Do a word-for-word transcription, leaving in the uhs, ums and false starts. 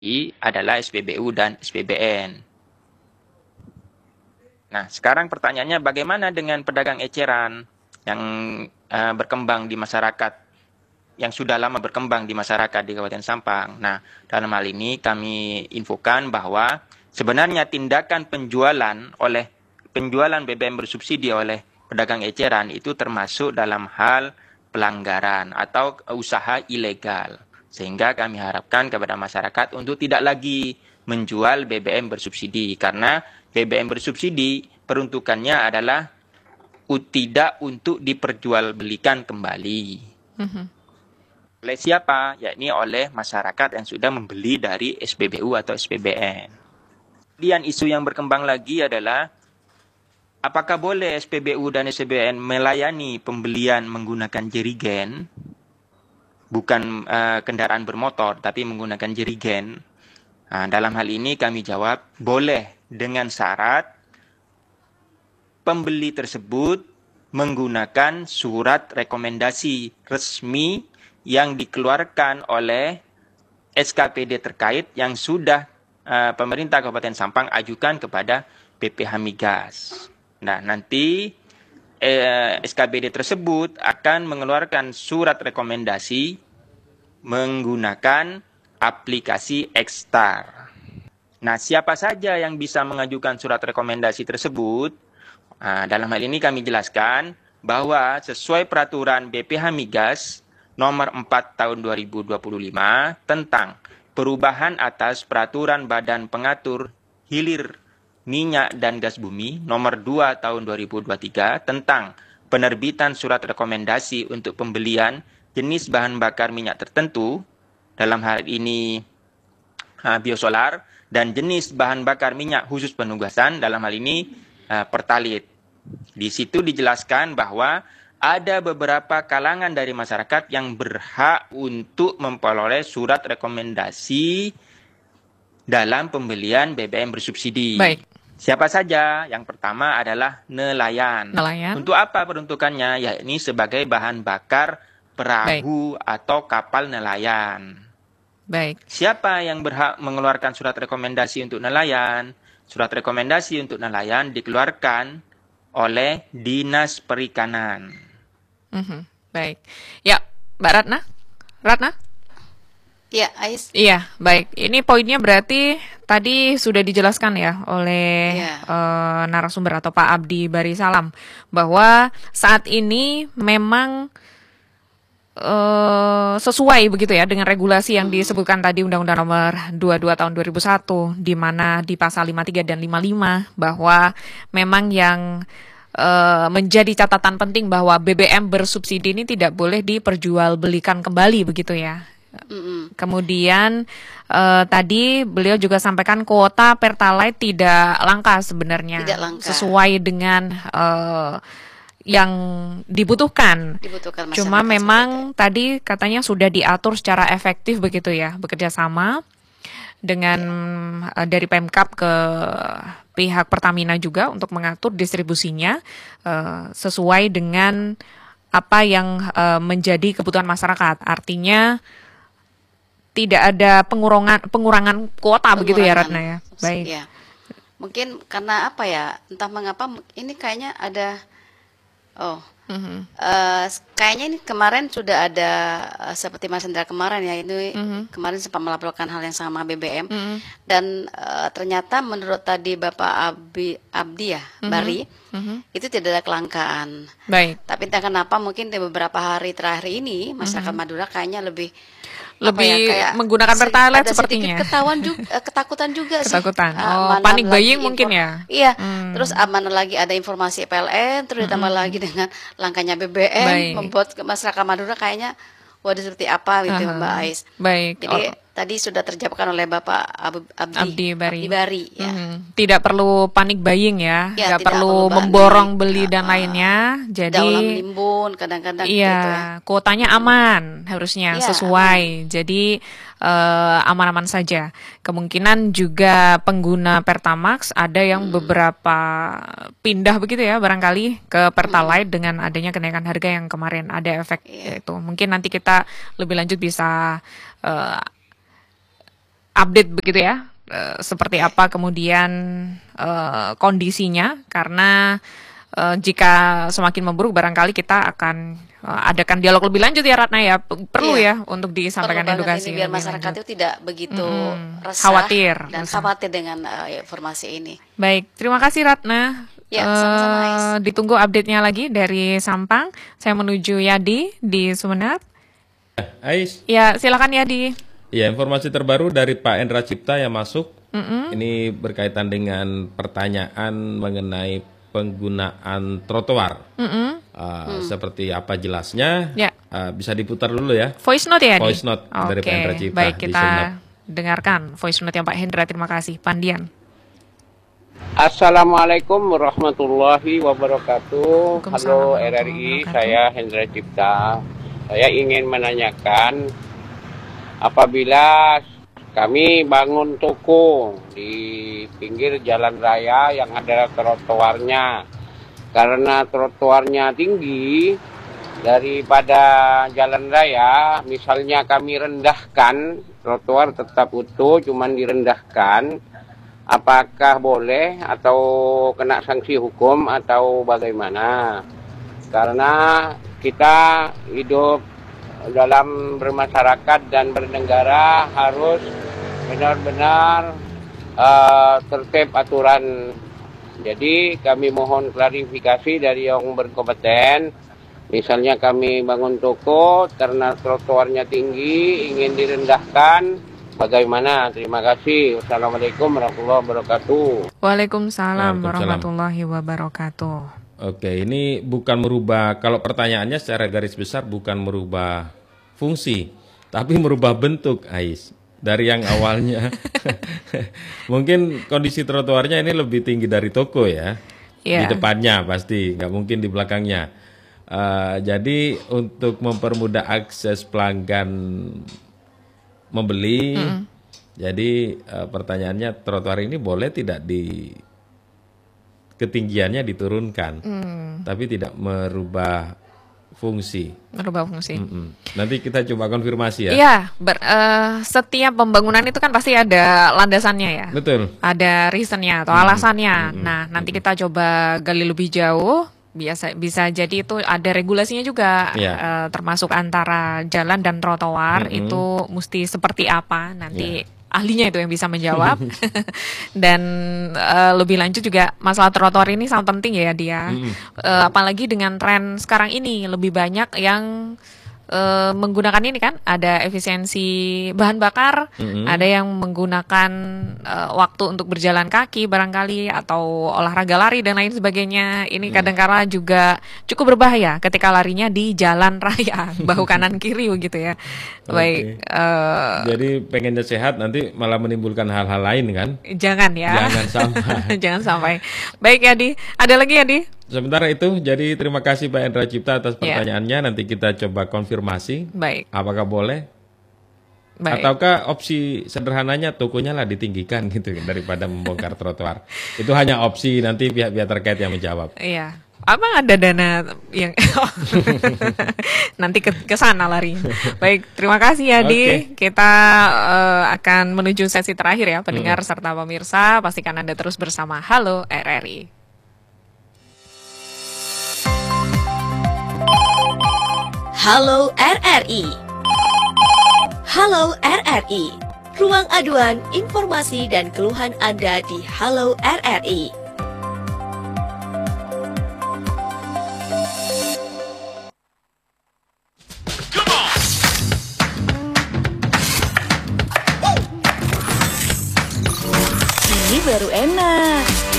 adalah S P B U dan S P B N. Nah, sekarang pertanyaannya bagaimana dengan pedagang eceran yang uh, berkembang di masyarakat, yang sudah lama berkembang di masyarakat di Kabupaten Sampang. Nah, dalam hal ini kami infokan bahwa sebenarnya tindakan penjualan oleh penjualan B B M bersubsidi oleh pedagang eceran itu termasuk dalam hal pelanggaran atau usaha ilegal. Sehingga kami harapkan kepada masyarakat untuk tidak lagi menjual B B M bersubsidi, karena B B M bersubsidi peruntukannya adalah tidak untuk diperjualbelikan kembali. Mm-hmm. Oleh siapa? Yakni oleh masyarakat yang sudah membeli dari S P B U atau S P B N. Kemudian isu yang berkembang lagi adalah apakah boleh S P B U dan S P B N melayani pembelian menggunakan jerigen, bukan uh, kendaraan bermotor, tapi menggunakan jerigen. Nah, dalam hal ini kami jawab, boleh dengan syarat pembeli tersebut menggunakan surat rekomendasi resmi yang dikeluarkan oleh S K P D terkait yang sudah uh, pemerintah Kabupaten Sampang ajukan kepada B P H Migas. Nah, nanti eh, S K P D tersebut akan mengeluarkan surat rekomendasi menggunakan aplikasi Xstar. Nah, siapa saja yang bisa mengajukan surat rekomendasi tersebut? Nah, dalam hal ini kami jelaskan bahwa sesuai peraturan B P H Migas nomor empat tahun dua ribu dua puluh lima tentang perubahan atas peraturan Badan Pengatur Hilir Minyak dan Gas Bumi nomor dua tahun dua ribu dua puluh tiga tentang penerbitan surat rekomendasi untuk pembelian jenis bahan bakar minyak tertentu, dalam hal ini uh, biosolar, dan jenis bahan bakar minyak khusus penugasan, dalam hal ini uh, pertalit. Di situ dijelaskan bahwa ada beberapa kalangan dari masyarakat yang berhak untuk memperoleh surat rekomendasi dalam pembelian B B M bersubsidi. Baik. Siapa saja? Yang pertama adalah nelayan. Nelayan. Untuk apa peruntukannya? Ya, ini sebagai bahan bakar perahu Baik. atau kapal nelayan. Baik. Siapa yang berhak mengeluarkan surat rekomendasi untuk nelayan? Surat rekomendasi untuk nelayan dikeluarkan oleh Dinas Perikanan. Mm-hmm. Baik. Ya, Mbak Ratna? Ratna? Iya, Ais. Iya, baik. Ini poinnya berarti tadi sudah dijelaskan ya oleh yeah. uh, narasumber atau Pak Abdi Bari Salam bahwa saat ini memang Uh, sesuai begitu ya dengan regulasi yang disebutkan tadi Undang-Undang Nomor dua puluh dua Tahun dua ribu satu, di mana di pasal lima puluh tiga dan lima puluh lima bahwa memang yang uh, menjadi catatan penting bahwa B B M bersubsidi ini tidak boleh diperjualbelikan kembali begitu ya. Mm-hmm. Kemudian uh, tadi beliau juga sampaikan kuota Pertalite tidak langka sebenarnya, tidak langka. Sesuai dengan uh, yang dibutuhkan. dibutuhkan Cuma memang tadi katanya sudah diatur secara efektif begitu ya, bekerja sama dengan ya. uh, dari Pemkab ke pihak Pertamina juga untuk mengatur distribusinya uh, sesuai dengan apa yang uh, menjadi kebutuhan masyarakat. Artinya tidak ada pengurangan pengurangan kuota pengurangan, begitu ya Ratna ya. Baik. Ya. Mungkin karena apa ya? Entah mengapa ini kayaknya ada Oh, mm-hmm. uh, kayaknya ini kemarin sudah ada uh, seperti Mas Hendra kemarin ya, ini mm-hmm. kemarin sempat melaporkan hal yang sama B B M mm-hmm. dan uh, ternyata menurut tadi Bapak Abdi, Abdi ya mm-hmm. Bari mm-hmm. itu tidak ada kelangkaan. Baik. Tapi entah kenapa mungkin di beberapa hari terakhir ini masyarakat mm-hmm. Madura kayaknya lebih lebih ya, menggunakan Pertalite sepertinya. Ketahuan juga, ketakutan juga sih. Ketakutan. Oh, panik buying mungkin ya. Iya. Hmm. Terus mana lagi ada informasi P L N, terus ditambah hmm. lagi dengan langkanya B B M, Baik. membuat masyarakat Madura kayaknya waduh seperti apa gitu uh-huh. Mbak Ais. Baik. Jadi oh. tadi sudah terjawabkan oleh Bapak Ab Abdi, Abdi Bari. Abdi Bari ya. Hmm. Tidak perlu panik buying ya, ya nggak perlu memborong beli ya, dan lainnya. Jadi dalam limbun kadang-kadang iya, gitu ya. Kuotanya aman harusnya ya, sesuai. Aman. Jadi uh, aman-aman saja. Kemungkinan juga pengguna Pertamax ada yang hmm. beberapa pindah begitu ya barangkali ke Pertalite hmm. dengan adanya kenaikan harga yang kemarin ada efek ya. Itu. Mungkin nanti kita lebih lanjut bisa uh, update begitu ya, uh, seperti apa kemudian uh, kondisinya, karena uh, jika semakin memburuk barangkali kita akan uh, adakan dialog lebih lanjut ya Ratna ya, perlu Iya. ya untuk disampaikan Perlu banget edukasi ini biar lebih masyarakat lanjut. itu tidak begitu Mm-mm. resah Khawatir. dan resah. khawatir dengan uh, informasi ini. Baik, terima kasih Ratna. Ya, sama-sama, Ais. Eh, ditunggu update-nya lagi dari Sampang. Saya menuju Yadi di Sumeneb. Ais, Ya, silakan Yadi. ya informasi terbaru dari Pak Endra Cipta yang masuk. Mm-mm. Ini berkaitan dengan pertanyaan mengenai penggunaan trotoar. Mm-mm. Uh, Seperti apa jelasnya? Ya. Uh, bisa diputar dulu ya. Voice note ya, Yadi? Voice note dari Pak Hendra Cipta Baik, di kita Sumeneb. dengarkan voice note yang Pak Hendra. Terima kasih. Pandian. Assalamualaikum warahmatullahi wabarakatuh. Waalaikumsalam Halo warahmatullahi R R I, wabarakatuh. saya Hendra Cipta. Saya ingin menanyakan, apabila kami bangun toko di pinggir jalan raya yang ada trotoarnya, karena trotoarnya tinggi daripada jalan raya, misalnya kami rendahkan, trotoar tetap utuh, cuman direndahkan, apakah boleh atau kena sanksi hukum atau bagaimana? Karena kita hidup dalam bermasyarakat dan bernegara harus benar-benar uh, tertib aturan. Jadi kami mohon klarifikasi dari yang berkompeten. Misalnya kami bangun toko karena trotoarnya tinggi, ingin direndahkan, bagaimana? Terima kasih. Wassalamualaikum warahmatullahi wabarakatuh. Waalaikumsalam Waalaikumsalam. warahmatullahi wabarakatuh. Oke, ini bukan merubah, kalau pertanyaannya secara garis besar bukan merubah fungsi, tapi merubah bentuk, Ais. Dari yang awalnya, mungkin kondisi trotoarnya ini lebih tinggi dari toko ya, Iya. di depannya pasti, nggak mungkin di belakangnya. Uh, jadi untuk mempermudah akses pelanggan membeli, Mm-mm. jadi uh, pertanyaannya trotoar ini boleh tidak di ketinggiannya diturunkan, Hmm, tapi tidak merubah fungsi. merubah fungsi. Mm-mm. Nanti kita coba konfirmasi ya. Iya, ber- eh, setiap pembangunan itu kan pasti ada landasannya ya. Betul. Ada reasonnya atau Mm-mm. alasannya. Mm-mm. Nah, nanti kita coba gali lebih jauh. Biasa bisa jadi itu ada regulasinya juga, Iya. eh, termasuk antara jalan dan trotoar. Mm-mm. itu mesti seperti apa. Nanti Iya. ahlinya itu yang bisa menjawab. Dan eh, lebih lanjut juga masalah trotoar ini sangat penting ya dia. Mm-mm. Eh, apalagi dengan tren sekarang ini lebih banyak yang eh, menggunakan ini kan, ada efisiensi bahan bakar, Mm-mm. ada yang menggunakan eh, waktu untuk berjalan kaki barangkali atau olahraga lari dan lain sebagainya. Ini kadang-kala juga cukup berbahaya ketika larinya di jalan raya, bahu kanan kiri begitu ya. Baik, eh, Jadi pengennya sehat nanti malah menimbulkan hal-hal lain kan? jangan ya. Jangan sampai. Jangan sampai. Baik Yadi, ada lagi Yadi? Sementara itu, jadi terima kasih Pak Endra Cipta atas Iya. pertanyaannya. Nanti kita coba konfirmasi Baik, apakah boleh, baik. ataukah opsi sederhananya tokonya lah ditinggikan gitu daripada membongkar trotoar. Itu hanya opsi, nanti pihak-pihak terkait yang menjawab. Iya. Apa ada dana yang nanti ke ke sana lari. Baik, terima kasih Yadi. Kita eh, akan menuju sesi terakhir ya, pendengar serta pemirsa. Pastikan Anda terus bersama Halo R R I. Halo R R I. Halo R R I. Ruang aduan, informasi dan keluhan Anda di Halo R R I. Ini baru enak.